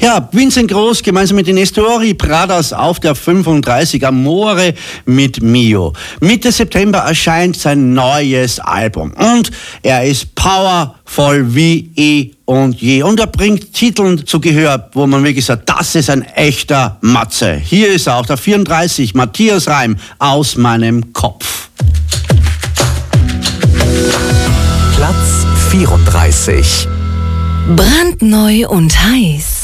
Ja, Vincent Groß gemeinsam mit den Nestori Pradas auf der 35 Amore mit Mio. Mitte September erscheint sein neues Album und er ist powervoll wie eh und je. Und er bringt Titeln zu Gehör, wo man wirklich sagt, das ist ein echter Matze. Hier ist auch der 34, Matthias Reim, Aus meinem Kopf. Platz 34. Brandneu und heiß.